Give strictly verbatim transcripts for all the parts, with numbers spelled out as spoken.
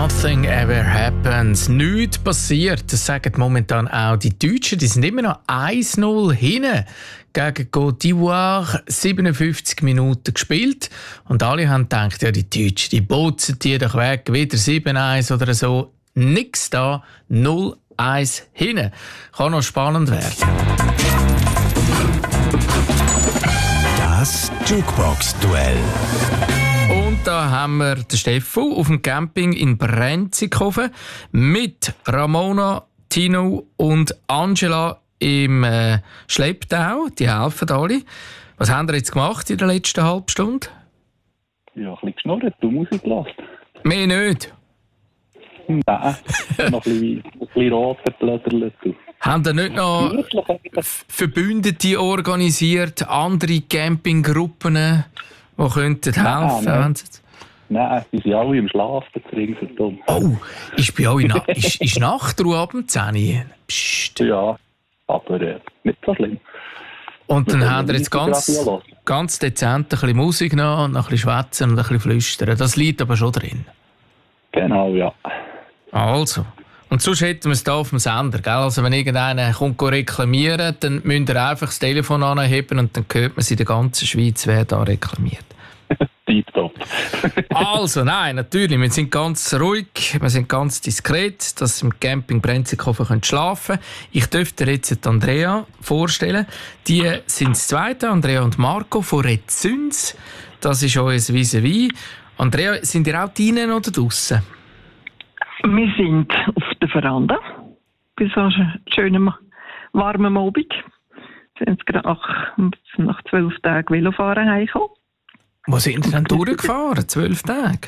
Nothing ever happens. Nichts passiert. Das sagen momentan auch die Deutschen. Die sind immer noch eins null hinten gegen Côte d'Ivoire. siebenundfünfzig Minuten gespielt. Und alle haben gedacht, ja, die Deutschen, die botzen die doch weg. Wieder sieben eins oder so. Nix da. null eins hinten. Kann noch spannend werden. Das Jukebox-Duell. Und da haben wir den Steffo auf dem Camping in Brenzikofen mit Ramona, Tino und Angela im äh, Schlepptau. Die helfen alle. Was haben wir jetzt gemacht in der letzten halben Stunde? Ja, ein bisschen geschnurrt, du Musik gelassen. Mehr nicht. Nein, noch ein bisschen, ein bisschen rot verblödert. Haben ihr nicht noch Verbündete organisiert, andere Campinggruppen, die könnten helfen? Nein, nein, die sind alle im Schlaf, ringsherum. Oh, ist bei euch Na- ist, ist Nachtruhe ab dem zehn Uhr? Psst. Ja, aber äh, nicht so schlimm. Und dann Wir habt ihr können jetzt ganz, Musik hören. ganz dezent ein bisschen Musik noch, und ein bisschen schwätzen und ein bisschen flüstern. Das liegt aber schon drin. Genau, ja. Also. Und sonst hätten wir es hier auf dem Sender. Gell? Also wenn irgendeiner kommt reklamieren, dann müsst ihr einfach das Telefon anheben und dann hört man in der ganzen Schweiz, wer da reklamiert. Tipptopp. Also, nein, natürlich, wir sind ganz ruhig, wir sind ganz diskret, dass Sie im Camping Brenzikofen schlafen können. Ich dürfte dir jetzt Andrea vorstellen. Die sind das Zweite, Andrea und Marco von Rezüns. Das ist unser Vis-à-vis. Andrea, sind ihr auch drinnen oder draussen? Wir sind auf der Veranda. Bei so einem schönen, warmen Abend. Wir sind jetzt gerade nach, nach zwölf Tagen Velofahren heimgekommen. Wo sind Sie denn durchgefahren? Zwölf Tage?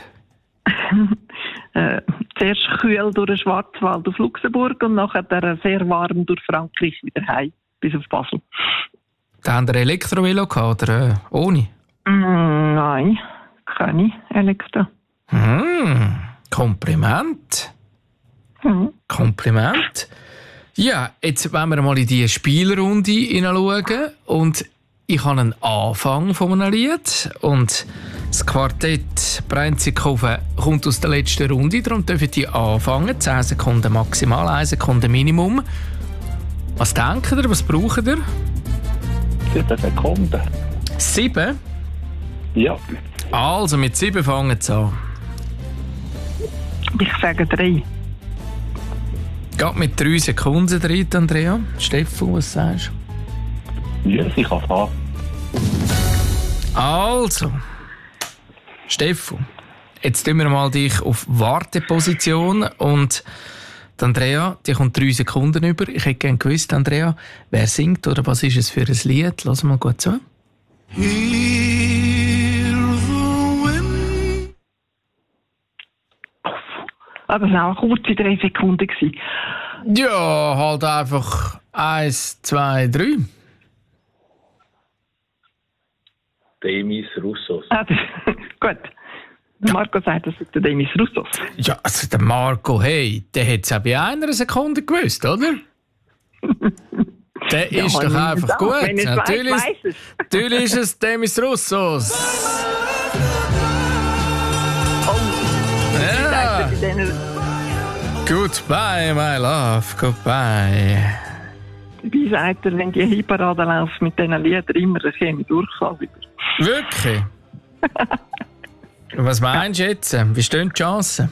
äh, zuerst kühl durch den Schwarzwald auf Luxemburg und nachher sehr warm durch Frankreich wieder heim, bis auf Basel. Da haben Sie ein Elektrovelo gehabt, oder äh, ohne? Mm, nein, keine Elektro. Hm, Kompliment. Mhm. Kompliment. Ja, jetzt wollen wir mal in die Spielrunde hineinschauen. Und ich habe einen Anfang von einem Lied. Und das Quartett Brenzikofen kommt aus der letzten Runde. Darum dürfen die anfangen. zehn Sekunden maximal, eine Sekunde Minimum. Was denkt ihr? Was braucht ihr? Sieben Sekunden. Sieben? Ja. Also, mit sieben fangen sie an. Ich sage drei. Geht mit drei Sekunden rein, Andrea. Stefan, was sagst du? Ja, sie kann fahren. Also, Stefan, jetzt tun wir mal dich auf Warteposition und die Andrea, die kommt drei Sekunden über. Ich hätte gerne gewusst, Andrea, wer singt oder was ist es für ein Lied? Lass mal gut zu. Ah, das war auch eine kurze drei Sekunden. Ja, halt einfach eins, zwei, drei. Demis Roussos. Ah, das, gut. Marco sagt, das ist der Demis Roussos. Ja, also der Marco, hey, der hat es auch bei einer Sekunde gewusst, oder? Der Ja, ist doch wenn einfach es gut. weiß, wenn es Natürlich, weiß, weiß es. natürlich ist es Demis Roussos. Ja. Goodbye, my love, goodbye. Wie sagt er, wenn die Hitparade läuft mit diesen Liedern immer, das käme Durchfall wieder. Wirklich? Was meinst du jetzt? Wie stehen die Chancen?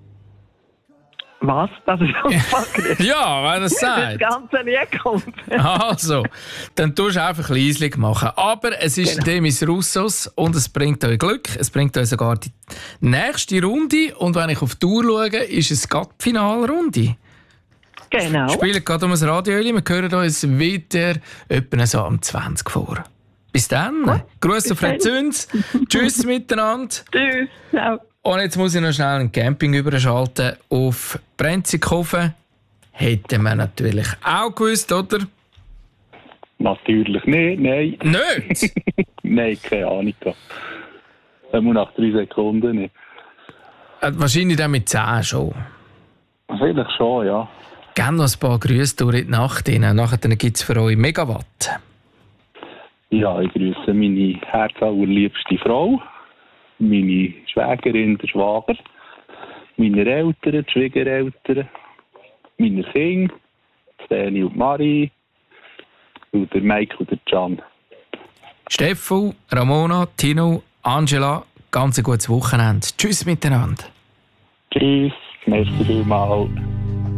Was? Das ist Durchfall. Ja, wenn er es Das sagt. ganze Lied kommt. Also, dann tust du einfach leislich machen. Aber es ist Genau. Demis Roussos und es bringt euch Glück. Es bringt euch sogar die nächste Runde. Und wenn ich auf die Uhr schaue, ist es gerade die Finalrunde. Genau. Wir spielen gerade um das Radio. Wir hören uns wieder etwa so am zwanzig vor. Bis dann. Gut. Gruß auf dann. Rezüns. Tschüss miteinander. Tschüss. Ciao. Und jetzt muss ich noch schnell ein Camping überschalten auf Brenzikofen. Hätten wir natürlich auch gewusst, oder? Natürlich nicht, nein. Nicht? Nein, keine Ahnung. Nur nach drei Sekunden nicht. Äh, Wahrscheinlich dann mit zehn schon. Vielleicht schon, ja. Gerne noch ein paar Grüße durch in die Nacht rein. Nachher gibt es für euch Megawatt. Ja, ich grüße meine herzallerliebste Frau, meine Schwägerin, der Schwager, meine Eltern, die Schwiegereltern, meine Kinder, Steli und Marie, und der Mike und der Can. Steffu, Ramona, Tino, Angela, ganz ein gutes Wochenende. Tschüss miteinander. Tschüss, merci vielmals.